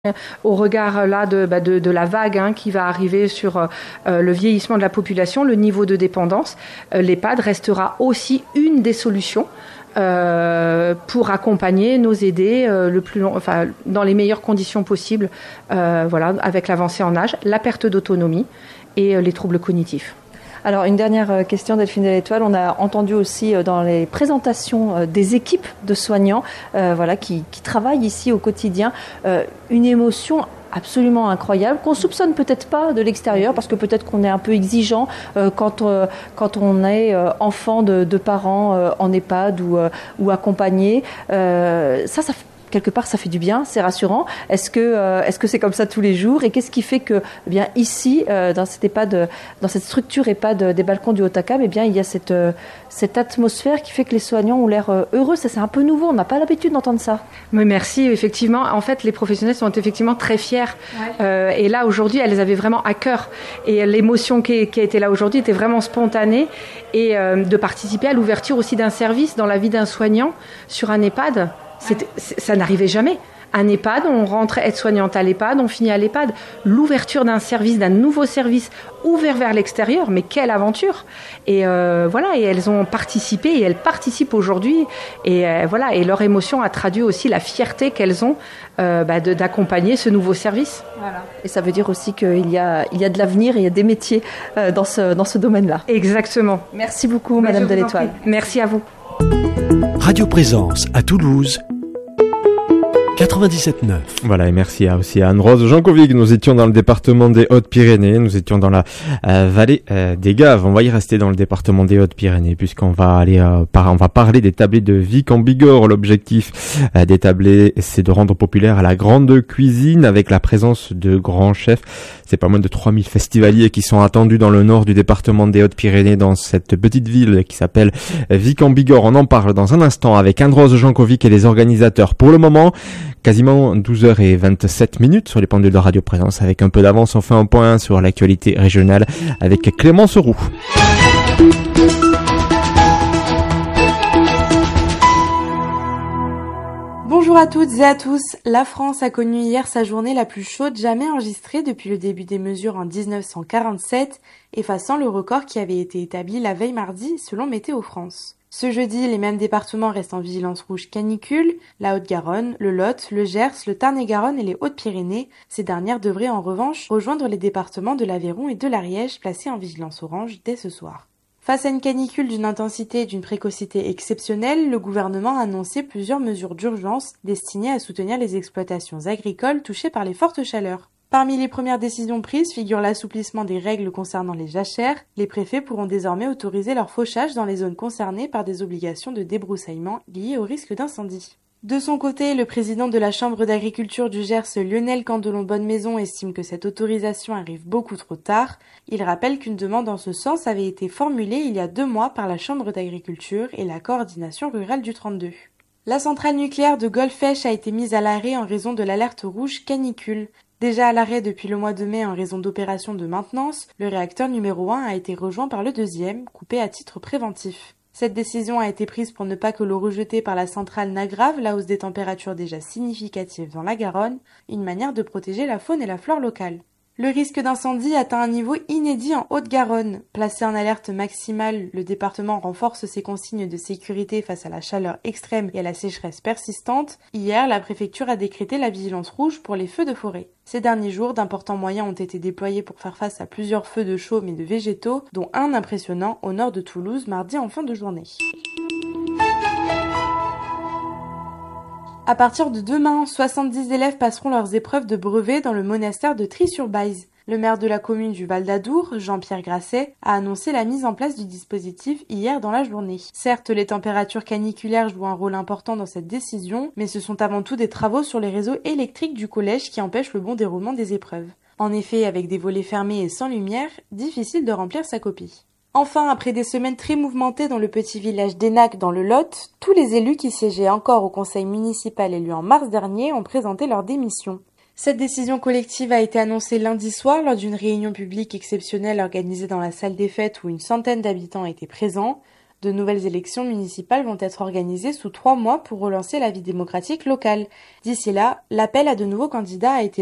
Au regard là de la vague qui va arriver sur le vieillissement de la population, le niveau de dépendance, l'EHPAD restera aussi une des solutions pour accompagner nos aidés dans les meilleures conditions possibles, avec l'avancée en âge, la perte d'autonomie et les troubles cognitifs. Alors, une dernière question, Delphine Delettoile. On a entendu aussi dans les présentations des équipes de soignants qui travaillent ici au quotidien une émotion absolument incroyable qu'on soupçonne peut-être pas de l'extérieur, parce que peut-être qu'on est un peu exigeant quand on est enfant de parents en EHPAD ou accompagné. Ça quelque part, ça fait du bien, c'est rassurant. Est-ce que c'est comme ça tous les jours? Et qu'est-ce qui fait que, ici, dans cette EHPAD, dans cette structure EHPAD des Balcons du Haut-Acam, il y a cette atmosphère qui fait que les soignants ont l'air heureux? Ça, c'est un peu nouveau. On n'a pas l'habitude d'entendre ça. Oui, merci. Effectivement, en fait, les professionnels sont effectivement très fiers. Ouais. Et là, aujourd'hui, elles les avaient vraiment à cœur. Et l'émotion qui a été là aujourd'hui était vraiment spontanée. Et de participer à l'ouverture aussi d'un service dans la vie d'un soignant sur un EHPAD. Ça n'arrivait jamais. Un EHPAD, on rentrait aide-soignante à l'EHPAD, on finit à l'EHPAD. L'ouverture d'un nouveau service ouvert vers l'extérieur, mais quelle aventure! Et et elles ont participé et elles participent aujourd'hui. Et et leur émotion a traduit aussi la fierté qu'elles ont d'accompagner ce nouveau service. Voilà. Et ça veut dire aussi qu'il y a de l'avenir et il y a des métiers dans ce domaine-là. Exactement. Merci beaucoup, Madame Delettoile. Merci à vous. Radio Présence à Toulouse. 97.9. Voilà, et merci aussi à Anne-Rose Jankovic. Nous étions dans le département des Hautes-Pyrénées, nous étions dans la vallée des Gaves. On va y rester dans le département des Hautes-Pyrénées puisqu'on va on va parler des tablés de Vic en Bigorre. L'objectif des tablés, c'est de rendre populaire la grande cuisine avec la présence de grands chefs. C'est pas moins de 3000 festivaliers qui sont attendus dans le nord du département des Hautes-Pyrénées, dans cette petite ville qui s'appelle Vic en Bigorre. On en parle dans un instant avec Anne-Rose Jankovic et les organisateurs. Pour le moment, quasiment 12h27 sur les pendules de Radio Présence. Avec un peu d'avance, on fait un point sur l'actualité régionale avec Clémence Roux. Bonjour à toutes et à tous. La France a connu hier sa journée la plus chaude jamais enregistrée depuis le début des mesures en 1947, effaçant le record qui avait été établi la veille mardi selon Météo France. Ce jeudi, les mêmes départements restent en vigilance rouge canicule, la Haute-Garonne, le Lot, le Gers, le Tarn-et-Garonne et les Hautes-Pyrénées. Ces dernières devraient en revanche rejoindre les départements de l'Aveyron et de l'Ariège placés en vigilance orange dès ce soir. Face à une canicule d'une intensité et d'une précocité exceptionnelles, le gouvernement a annoncé plusieurs mesures d'urgence destinées à soutenir les exploitations agricoles touchées par les fortes chaleurs. Parmi les premières décisions prises figure l'assouplissement des règles concernant les jachères. Les préfets pourront désormais autoriser leur fauchage dans les zones concernées par des obligations de débroussaillement liées au risque d'incendie. De son côté, le président de la Chambre d'agriculture du Gers, Lionel Candelon-Bonnemaison, estime que cette autorisation arrive beaucoup trop tard. Il rappelle qu'une demande en ce sens avait été formulée il y a 2 mois par la Chambre d'agriculture et la coordination rurale du 32. La centrale nucléaire de Golfech a été mise à l'arrêt en raison de l'alerte rouge canicule. Déjà à l'arrêt depuis le mois de mai en raison d'opérations de maintenance, le réacteur numéro 1 a été rejoint par le deuxième, coupé à titre préventif. Cette décision a été prise pour ne pas que l'eau rejetée par la centrale n'aggrave la hausse des températures déjà significatives dans la Garonne, une manière de protéger la faune et la flore locale. Le risque d'incendie atteint un niveau inédit en Haute-Garonne. Placé en alerte maximale, le département renforce ses consignes de sécurité face à la chaleur extrême et à la sécheresse persistante. Hier, la préfecture a décrété la vigilance rouge pour les feux de forêt. Ces derniers jours, d'importants moyens ont été déployés pour faire face à plusieurs feux de chaume et de végétaux, dont un impressionnant au nord de Toulouse mardi en fin de journée. À partir de demain, 70 élèves passeront leurs épreuves de brevet dans le monastère de Trie-sur-Baïse. Le maire de la commune du Val d'Adour, Jean-Pierre Grasset, a annoncé la mise en place du dispositif hier dans la journée. Certes, les températures caniculaires jouent un rôle important dans cette décision, mais ce sont avant tout des travaux sur les réseaux électriques du collège qui empêchent le bon déroulement des épreuves. En effet, avec des volets fermés et sans lumière, difficile de remplir sa copie. Enfin, après des semaines très mouvementées dans le petit village d'Enac dans le Lot, tous les élus qui siégeaient encore au conseil municipal élu en mars dernier ont présenté leur démission. Cette décision collective a été annoncée lundi soir lors d'une réunion publique exceptionnelle organisée dans la salle des fêtes où une centaine d'habitants étaient présents. De nouvelles élections municipales vont être organisées sous 3 mois pour relancer la vie démocratique locale. D'ici là, l'appel à de nouveaux candidats a été